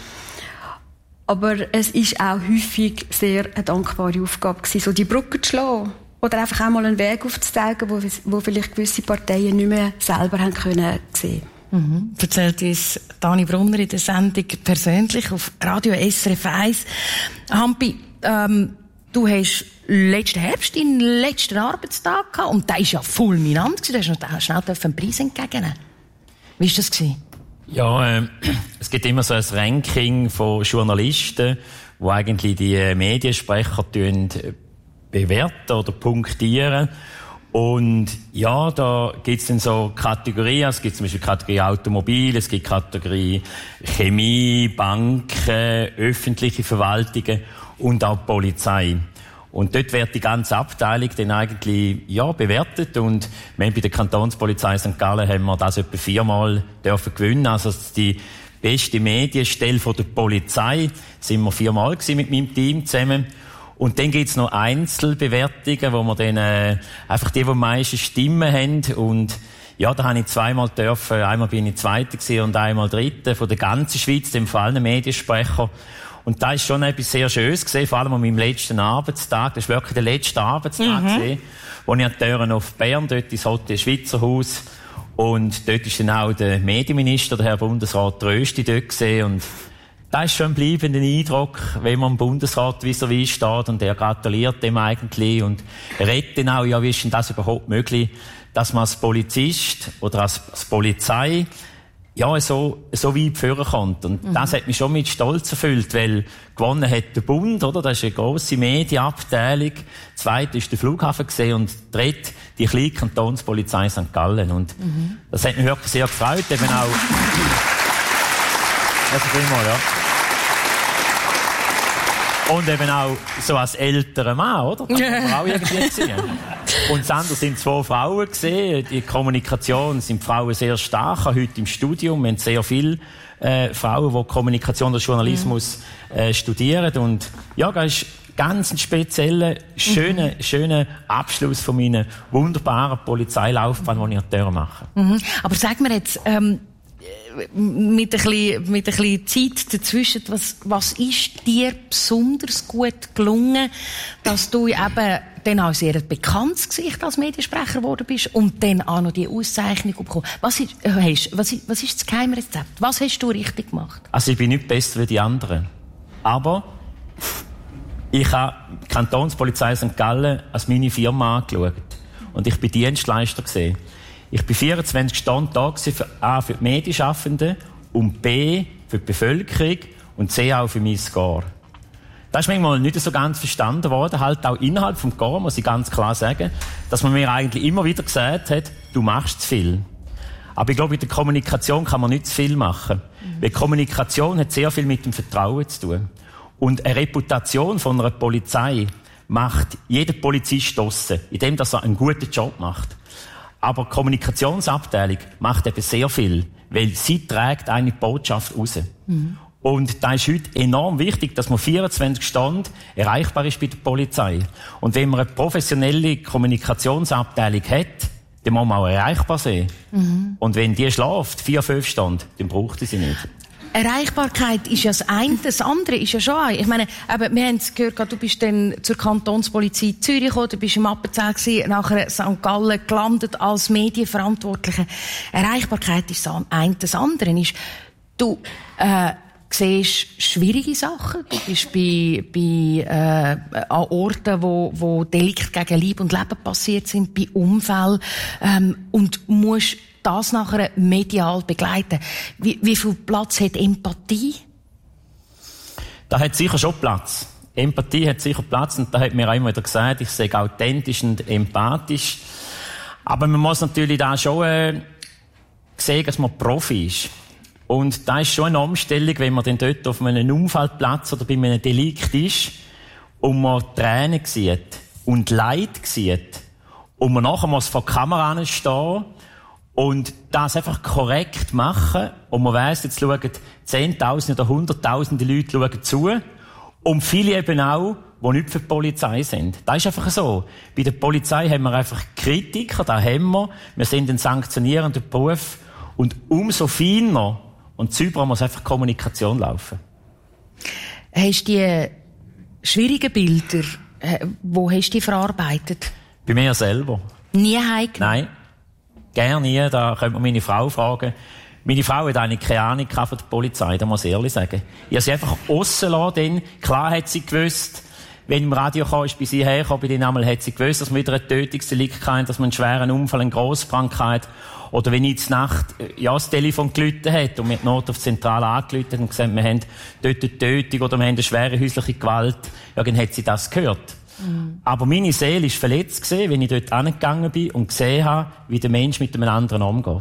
Aber es ist auch häufig sehr eine dankbare Aufgabe gewesen, so die Brücke zu schlagen. Oder einfach auch mal einen Weg aufzuzeigen, wo, wo vielleicht gewisse Parteien nicht mehr selber haben können sehen. Mhm. Erzählt uns Dani Brunner in der Sendung persönlich auf Radio S R F eins. Hampi, ähm, du hast letzten Herbst deinen letzten Arbeitstag gehabt und der war ja fulminant gewesen. Du hast noch schnell einen Preis entgegennehmen. Wie war das gewesen? Ja, äh, es gibt immer so ein Ranking von Journalisten, wo eigentlich die Mediensprecher bewerten oder punktieren. Und ja, da gibt's dann so Kategorien. Es gibt zum Beispiel Kategorie Automobil, es gibt Kategorie Chemie, Banken, öffentliche Verwaltungen und auch Polizei. Und dort wird die ganze Abteilung dann eigentlich, ja, bewertet. Und wir haben bei der Kantonspolizei Sankt Gallen haben wir das etwa viermal dürfen gewinnen. Also die beste Medienstelle von der Polizei sind wir viermal gewesen mit meinem Team zusammen. Und dann gibt's noch Einzelbewertungen, wo wir dann äh, einfach die, die am meisten Stimmen haben. Und ja, da habe ich zweimal dürfen. Einmal bin ich Zweiter gewesen und einmal Dritter von der ganzen Schweiz, dem vor allem Mediensprecher. Und da ist schon etwas sehr Schönes gesehen, vor allem an meinem letzten Arbeitstag. Das war wirklich der letzte Arbeitstag, mhm. gewesen, wo ich an die Türen auf Bern, dort ins Hotel Schweizer Haus. Und dort ist dann auch der Medienminister, der Herr Bundesrat Trösti, dort gesehen. Und das ist schon ein bleibender Eindruck, wenn man im Bundesrat vis-à-vis steht und er gratuliert dem eigentlich und redet dann auch, ja, wie ist denn das überhaupt möglich, dass man als Polizist oder als, als Polizei ja, so, so weit führen kommt. Und mhm. das hat mich schon mit Stolz erfüllt, weil gewonnen hat der Bund, oder? Das ist eine grosse Medienabteilung. Zweit ist der Flughafen gesehen und dritt die kleine Kantonspolizei Sankt Gallen. Und mhm. das hat mich wirklich sehr gefreut, eben auch. Also vielmal, ja. Und eben auch so als älterer Mann, oder? Das kann man auch irgendwie sehen. Und das andere sind zwei Frauen gesehen. Die Kommunikation sind Frauen sehr stark. Auch heute im Studium. Wir haben sehr viele äh, Frauen, die Kommunikation oder Journalismus äh, studieren. Und ja, das ist ganz einen speziellen, schönen, mhm. schönen Abschluss von meiner wunderbaren Polizeilaufbahn, die ich durchmache. Mhm. Aber sag mir jetzt, ähm, mit ein bisschen, mit ein bisschen Zeit dazwischen, was, was ist dir besonders gut gelungen, dass du eben dann auch sehr ein bekanntes Gesicht als Mediensprecher geworden bist und dann auch noch die Auszeichnung bekommen. Was ist, hast, was ist, was ist das Geheimrezept? Was hast du richtig gemacht? Also ich bin nicht besser wie die anderen. Aber ich habe die Kantonspolizei Sankt Gallen als meine Firma angeschaut. Und ich bin Dienstleister gesehen. Ich bin vierundzwanzig Stunden da für A, für die Medienschaffenden und B, für die Bevölkerung und C, auch für mein Score. Das ist manchmal nicht so ganz verstanden worden, halt auch innerhalb vom Score, muss ich ganz klar sagen, dass man mir eigentlich immer wieder gesagt hat, du machst zu viel. Aber ich glaube, in der Kommunikation kann man nicht zu viel machen. Mhm. Weil Kommunikation hat sehr viel mit dem Vertrauen zu tun. Und eine Reputation von einer Polizei macht jeder Polizist draussen, indem er einen guten Job macht. Aber die Kommunikationsabteilung macht eben sehr viel, weil sie trägt eine Botschaft raus. Mhm. Und da ist heute enorm wichtig, dass man vierundzwanzig Stunden erreichbar ist bei der Polizei. Und wenn man eine professionelle Kommunikationsabteilung hat, dann muss man auch erreichbar sein. Mhm. Und wenn die schläft, vier, fünf Stunden, dann braucht sie nicht. Erreichbarkeit ist ja das eine, das andere ist ja schon ein. Ich meine, eben, wir haben es gehört, du bist dann zur Kantonspolizei Zürich gekommen, du bist im Appenzell gewesen, nachher Sankt Gallen gelandet als Medienverantwortlicher. Erreichbarkeit ist das eine, das andere ist, du, äh, siehst schwierige Sachen. Du bist bei, bei, äh, an Orten, wo, wo Delikte gegen Leib und Leben passiert sind, bei Unfällen, ähm, und musst das nachher medial begleiten. Wie, wie viel Platz hat Empathie? Da hat sicher schon Platz. Empathie hat sicher Platz und da hat mir auch immer wieder gesagt, ich sage authentisch und empathisch. Aber man muss natürlich da schon äh, sehen, dass man Profi ist. Und da ist schon eine Umstellung, wenn man dann dort auf einem Unfallplatz oder bei einem Delikt ist und man Tränen sieht und Leid sieht und man nachher muss vor der Kamera stehen und das einfach korrekt machen und man weiss, jetzt schauen Zehntausende oder Hunderttausende Leute schauen zu und viele eben auch, die nicht für die Polizei sind. Das ist einfach so. Bei der Polizei haben wir einfach Kritiker, da haben wir. Wir sind ein sanktionierender Beruf und umso feiner und sauberer muss einfach Kommunikation laufen. Hast du die schwierigen Bilder, wo hast du die verarbeitet? Bei mir selber. Nie heimgenommen? Nein. Gerne nie, da könnte man meine Frau fragen. Meine Frau hat eigentlich keine Ahnung von der Polizei, da muss ich ehrlich sagen. Ich habe sie einfach rausgelassen, klar hat sie gewusst, wenn im Radio kam, ist bei sie hergekommen, bei denen einmal hat sie gewusst, dass man wieder ein Tötungsdelikt kann, dass man einen schweren Unfall, eine Grosskrankheit hat. Oder wenn ich in der Nacht, ja, das Telefon geläutet hat und mir die Not auf die Zentrale angeläutet und gesagt, wir haben dort eine Tötung oder wir haben eine schwere häusliche Gewalt, ja, dann hat sie das gehört. Mhm. Aber meine Seele ist verletzt gewesen, wenn ich dort angegangen bin und gesehen habe, wie der Mensch mit einem anderen umgeht.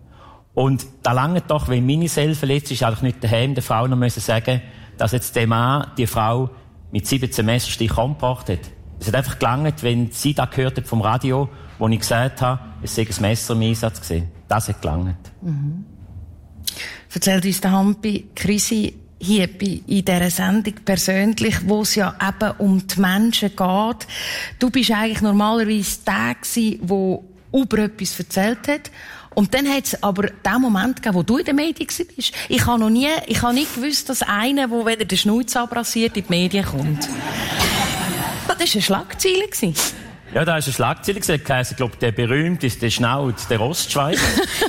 Und da lange doch, wenn meine Seele verletzt ist, eigentlich nicht daheim der Frau noch müssen sagen, dass jetzt der Mann die Frau mit siebzehn Messerstichen umgebracht hat. Es hat einfach gelangt, wenn sie da gehört hat vom Radio, wo ich gesagt habe, es sei ein Messer im Einsatz gewesen. Das hat gelangt. Mhm. Erzählt uns der Hampi Krisi hier in dieser Sendung persönlich, wo es ja eben um die Menschen geht. Du bist eigentlich normalerweise der gewesen, der über etwas erzählt hat. Und dann hat es aber den Moment gegeben, wo du in den Medien warst. Ich habe noch nie, ich habe nicht gewusst, dass einer, der weder den Schnauz abrasiert, in die Medien kommt. Das war eine Schlagzeile. Ja, da ist eine Schlagzeile gesagt, ich glaube, der berühmteste Schnauz der Ostschweiz.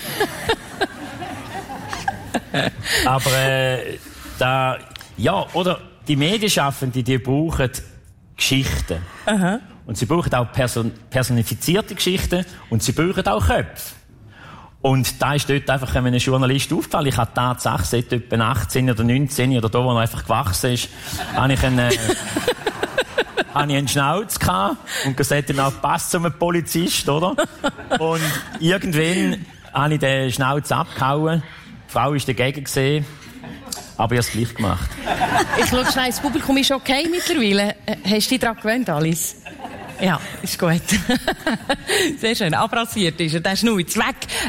Aber äh, da, ja, oder die Medienschaffenden, die brauchen Geschichten. Aha. Und sie brauchen auch person- personifizierte Geschichten und sie brauchen auch Köpfe. Und da ist dort einfach einem Journalist aufgefallen. Ich hatte Tatsache, seit etwa achtzehn oder neunzehn oder da, wo er einfach gewachsen ist, habe ich einen, äh, habe ich einen Schnauz gehabt und gesagt, dann auch passt zu einem Polizist, oder? Und irgendwann habe ich den Schnauz abgehauen. Die Frau war dagegen gesehen. Aber ich habe es gleich gemacht. Ich schaue schnell, das Publikum ist okay mittlerweile. Hast du dich daran gewöhnt, Alice? Ja, ist gut. Sehr schön. Abrasiert ist er, der Schnauz weg. Äh,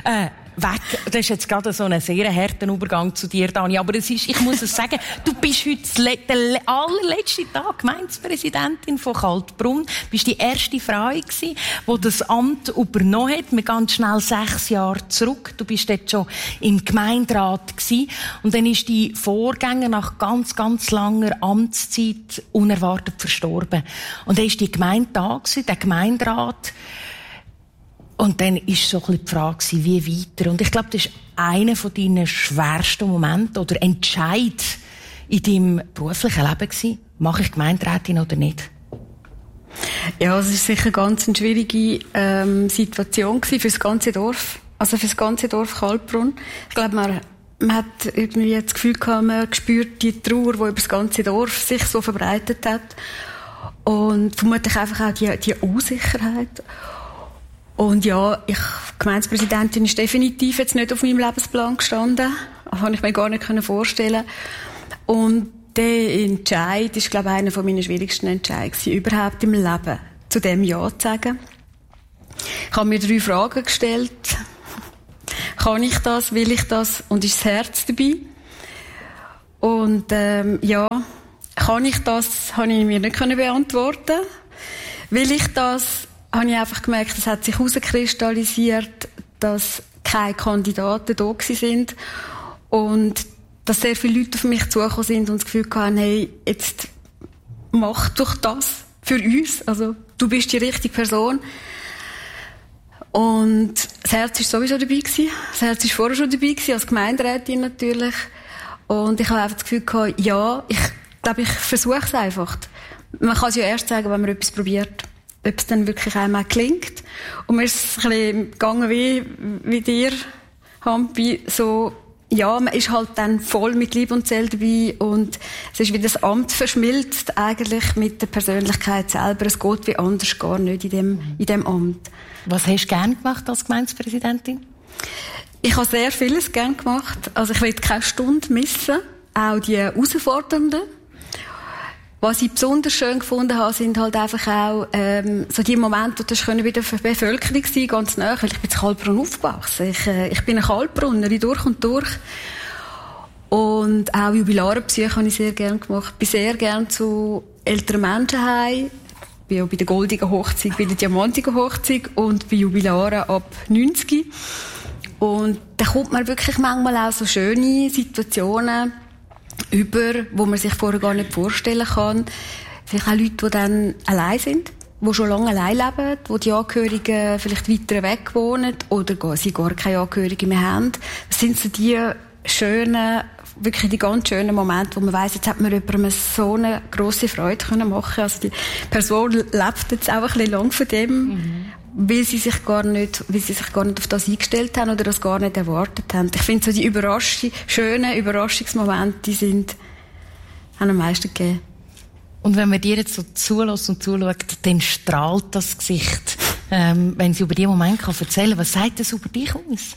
weg. Das ist jetzt gerade so ein sehr harter Übergang zu dir, Dani. Aber es ist, ich muss es sagen, du bist heute der allerletzte Tag Gemeindepräsidentin von Kaltbrunn. Du bist die erste Frau gewesen, die das Amt übernommen hat. Wir gehen schnell sechs Jahre zurück. Du bist dort schon im Gemeinderat gewesen. Und dann ist die Vorgänger nach ganz, ganz langer Amtszeit unerwartet verstorben. Und dann ist die Gemeinde da gewesen, der Gemeinderat. Und dann war so ein bisschen die Frage, wie weiter. Und ich glaube, das ist einer von deinen schwersten Momente oder Entscheid in deinem beruflichen Leben gewesen. Mache ich Gemeinderätin oder nicht? Ja, es war sicher ganz eine schwierige ähm, Situation gewesen für das ganze Dorf. Also für das ganze Dorf Kaltbrunn. Ich glaube, man, man hat irgendwie das Gefühl gehabt, man spürt die Trauer, die über das ganze Dorf sich so verbreitet hat. Und vermutlich einfach auch die, die Unsicherheit. Und ja, ich, Gemeindepräsidentin ist definitiv jetzt nicht auf meinem Lebensplan gestanden. Das kann ich mir gar nicht vorstellen. Und der Entscheid ist, glaube ich, einer von meinen schwierigsten Entscheidungen überhaupt im Leben, zu dem Ja zu sagen. Ich habe mir drei Fragen gestellt. Kann ich das? Will ich das? Und ist das Herz dabei? Und ähm, ja, kann ich das? Habe ich mir nicht beantworten. Will ich das? Habe ich einfach gemerkt, es hat sich herauskristallisiert, dass keine Kandidaten da sind und dass sehr viele Leute auf mich zugekommen sind und das Gefühl hatten, hey, jetzt mach doch das für uns. Also, du bist die richtige Person. Und das Herz war sowieso dabei gewesen. Das Herz war vorher schon dabei gewesen, als Gemeinderätin natürlich. Und ich habe einfach das Gefühl gehabt, ja, ich glaube, ich versuche es einfach. Man kann es ja erst sagen, wenn man etwas probiert. Ob es dann wirklich einmal klingt. Und mir ist es ein bisschen gegangen wie, wie dir, Hampi, so, ja, man ist halt dann voll mit Liebe und Seele dabei und es ist wie das Amt verschmilzt eigentlich mit der Persönlichkeit selber. Es geht wie anders gar nicht in dem, in dem Amt. Was hast du gerne gemacht als Gemeindepräsidentin? Ich habe sehr vieles gerne gemacht. Also ich will keine Stunde missen. Auch die herausfordernden. Was ich besonders schön gefunden habe, sind halt einfach auch ähm, so die Momente, wo das können bei der Bevölkerung sein, ganz nah, weil ich bin in Kaltbrunn aufgewachsen. Ich, äh, ich bin eine Kaltbrunnerin durch und durch. Und auch Jubilarenbesuche habe ich sehr gerne gemacht. Ich bin sehr gerne zu älteren Menschen heim. Ich bin auch bei der goldigen Hochzeit, bei der diamantigen Hochzeit und bei Jubilaren ab neunzig. Und da kommt man wirklich manchmal auch so schöne Situationen über, wo man sich vorher gar nicht vorstellen kann. Vielleicht auch Leute, die dann allein sind, die schon lange allein leben, wo die Angehörigen vielleicht weiter weg wohnen oder sie gar keine Angehörigen mehr haben. Das sind so die schönen, wirklich die ganz schönen Momente, wo man weiss, jetzt hat man jemandem so eine grosse Freude können machen. Also die Person lebt jetzt auch ein bisschen lang von dem, mhm. weil sie sich gar nicht, weil sie sich gar nicht auf das eingestellt haben oder das gar nicht erwartet haben. Ich finde so die Überraschung, schönen Überraschungsmomente, die sind, haben am meisten gegeben. Und wenn man dir jetzt so zulässt und zuschaut, dann strahlt das Gesicht, ähm, wenn sie über diesen Moment kann erzählen kann. Was sagt das über dich aus?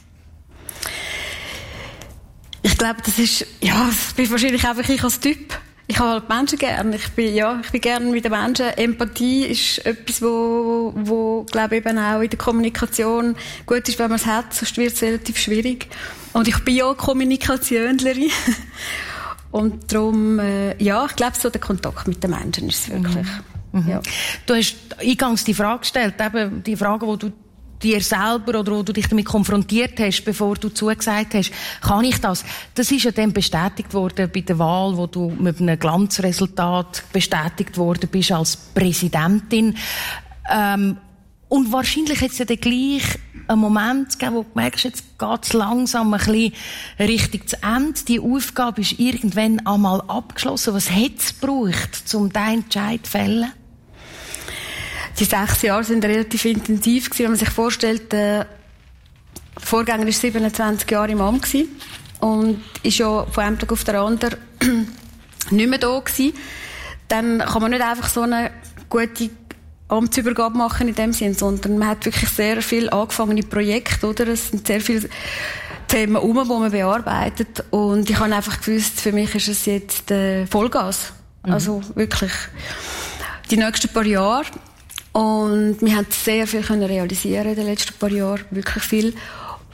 Ich glaube, das ist, ja, das bin wahrscheinlich einfach ich als Typ. Ich habe halt Menschen gern. Ich bin, ja, ich bin gern mit den Menschen. Empathie ist etwas, wo, wo, glaube ich, eben auch in der Kommunikation gut ist, wenn man es hat, sonst wird es relativ schwierig. Und ich bin ja Kommunikationlerin. Und darum, äh, ja, ich glaube, so der Kontakt mit den Menschen ist es wirklich. Mhm. Ja. Du hast eingangs die Frage gestellt, eben die Frage, die du dir selber oder wo du dich damit konfrontiert hast, bevor du zugesagt hast, kann ich das? Das ist ja dann bestätigt worden bei der Wahl, wo du mit einem Glanzresultat bestätigt worden bist als Präsidentin. Ähm, und wahrscheinlich hat es ja dann gleich einen Moment gegeben, wo du merkst, jetzt geht es langsam ein bisschen Richtung zu Ende. Die Aufgabe ist irgendwann einmal abgeschlossen. Was hat es gebraucht, um diesen Entscheid zu fällen? Die sechs Jahre sind relativ intensiv gewesen. Wenn man sich vorstellt, der Vorgänger war siebenundzwanzig Jahre im Amt gewesen und ist ja von einem Tag auf den anderen nicht mehr da gewesen. Dann kann man nicht einfach so eine gute Amtsübergabe machen in dem Sinn, sondern man hat wirklich sehr viel angefangene Projekte, oder? Es sind sehr viele Themen um, die man bearbeitet. Und ich habe einfach gewusst, für mich ist es jetzt äh, Vollgas. Mhm. Also wirklich die nächsten paar Jahre. Und wir haben sehr viel können realisieren in den letzten paar Jahren, wirklich viel.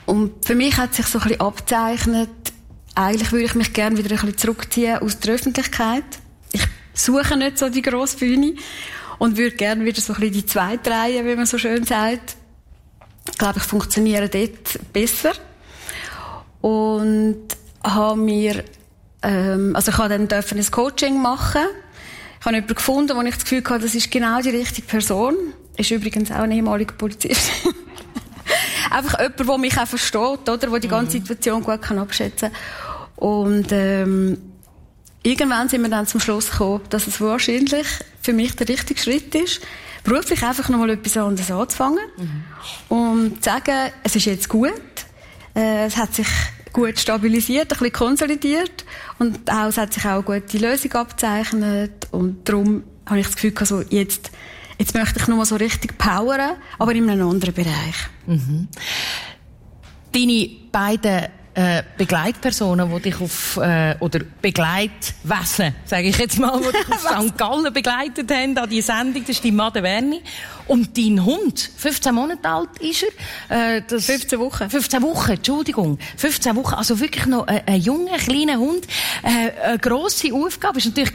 Und für mich hat sich so ein bisschen abgezeichnet, eigentlich würde ich mich gerne wieder ein bisschen zurückziehen aus der Öffentlichkeit. Ich suche nicht so die grosse Bühne und würde gerne wieder so ein bisschen die zweite Reihe, wie man so schön sagt. Ich glaube, ich funktioniere dort besser. Und habe mir, ähm, also ich habe dann dürfen ein Coaching machen. Ich habe jemanden gefunden, wo ich das Gefühl hatte, das ist genau die richtige Person. Ist übrigens auch ein ehemaliger Polizist. Einfach jemand, der mich auch versteht, oder? Der die ganze Situation gut kann abschätzen kann. Und, ähm, irgendwann sind wir dann zum Schluss gekommen, dass es wahrscheinlich für mich der richtige Schritt ist, beruflich einfach nochmal etwas anderes anzufangen. Mhm. Und zu sagen, es ist jetzt gut, äh, es hat sich gut stabilisiert, ein bisschen konsolidiert und auch, es hat sich auch eine gute Lösung abgezeichnet und darum habe ich das Gefühl, also jetzt, jetzt möchte ich nochmal so richtig powern, aber in einem anderen Bereich. Mhm. Deine beiden äh, Begleitpersonen, die dich auf, äh, oder Begleitwesen, sage ich jetzt mal, die dich auf Sankt Gallen begleitet haben, an die Sendung, das ist die Madde Werni. Und dein Hund, fünfzehn Monate alt ist er. Äh, das fünfzehn Wochen. fünfzehn Wochen, Entschuldigung. fünfzehn Wochen, also wirklich noch ein, ein junger, kleiner Hund. Äh, eine grosse Aufgabe. Ist natürlich